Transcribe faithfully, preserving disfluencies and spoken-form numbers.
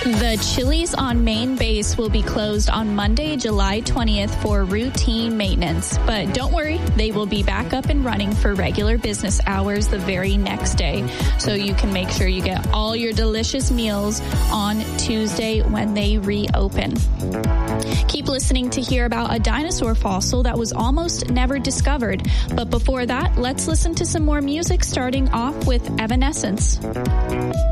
The Chili's on Main Base will be closed on Monday, July twentieth for routine maintenance. But don't worry, they will be back up and running for regular business hours the very next day. So you can make sure you get all your delicious meals on Tuesday when they reopen. Keep listening to hear about a dinosaur fossil that was almost never discovered. But before that, let's listen to some more music, starting off with Evanescence.